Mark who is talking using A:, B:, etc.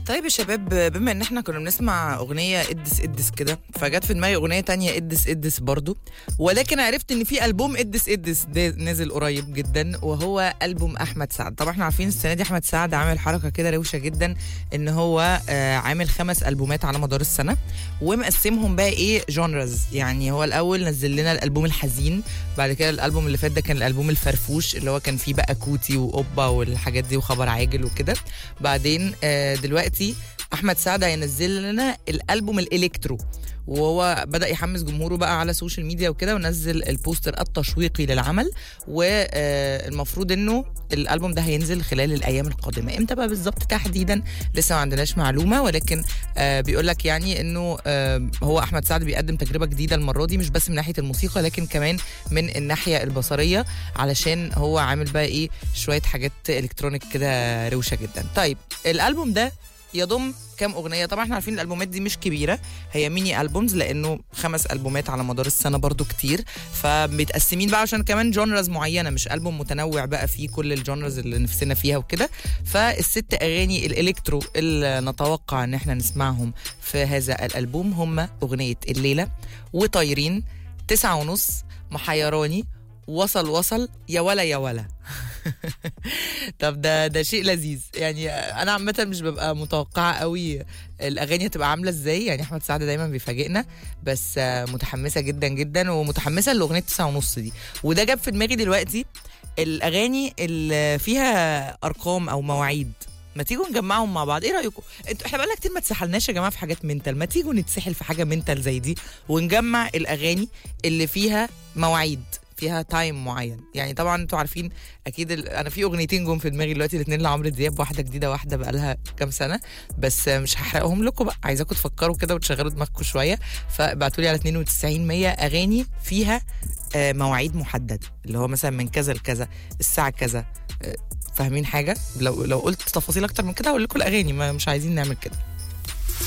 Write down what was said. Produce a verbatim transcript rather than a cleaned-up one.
A: طيب يا شباب، بما ان احنا كنا بنسمع اغنيه ادس ادس كده، فجت في دماغي اغنيه تانية ادس ادس برضو، ولكن عرفت ان في البوم ادس ادس ده نزل قريب جدا، وهو البوم احمد سعد. طبعا احنا عارفين السنه دي احمد سعد عامل حركه كده روشه جدا، ان هو آه عامل خمس البومات على مدار السنه، ومقسمهم بقى ايه جونرز. يعني هو الاول نزل لنا الالبوم الحزين، بعد كده الالبوم اللي فات ده كان الالبوم الفرفوش اللي هو كان فيه بقى كوتي وقبه والحاجات دي وخبر عاجل وكده. بعدين آه دلوقتي احمد سعد هينزل لنا الالبوم الالكترو، وهو بدأ يحمس جمهوره بقى على السوشيال ميديا وكده، ونزل البوستر التشويقي للعمل، والمفروض انه الالبوم ده هينزل خلال الايام القادمه. امتى بقى بالظبط تحديدا لسه ما عندناش معلومه، ولكن بيقول لك يعني انه هو احمد سعد بيقدم تجربه جديده المره دي، مش بس من ناحيه الموسيقى لكن كمان من الناحيه البصريه، علشان هو عامل بقى ايه شويه حاجات الكترونيك كده روشه جدا. طيب الالبوم ده يضم كام اغنيه؟ طبعا احنا عارفين الالبومات دي مش كبيره، هي ميني البومز، لانه خمس البومات على مدار السنه برضو كتير، فمتقسمين بقى عشان كمان جونرز معينه، مش البوم متنوع بقى فيه كل الجونرز اللي نفسنا فيها وكده. فالست اغاني الالكترو اللي نتوقع ان احنا نسمعهم في هذا الالبوم هم اغنيه الليله، وطايرين، تسعة ونص، محيراني، وصل وصل، يا ولا يا ولا. طب ده ده شيء لذيذ. يعني انا عامه مش ببقى متوقعه قوي الاغاني تبقى عامله ازاي، يعني احمد سعد دايما بيفاجئنا، بس متحمسه جدا جدا، ومتحمسه لاغنيه تسعة ونص دي. وده جاب في دماغي دلوقتي الاغاني اللي فيها ارقام او مواعيد، ما تيجوا نجمعهم مع بعض. ايه رايكم؟ انتوا احنا بقالنا كتير ما اتسحلناش يا جماعه في حاجات منتال، ما تيجوا نتسحل في حاجه منتال زي دي، ونجمع الاغاني اللي فيها مواعيد، فيها تايم معين. يعني طبعا انتوا عارفين اكيد ال... انا في اغنيتين جم في دماغي دلوقتي، الاثنين لعمرو دياب، واحده جديده واحده بقى لها كام سنه، بس مش هحرقهم لكم بقى، عايزاكم تفكروا كده وتشغلوا دماغكم شويه. فابعتوا لي على اتنين وتسعين مية اغاني فيها آه مواعيد محدده، اللي هو مثلا من كذا لكذا، الساعه كذا. آه فاهمين حاجه؟ لو لو قلت تفاصيل اكتر من كده هقول لكم الاغاني، ما مش عايزين نعمل كده.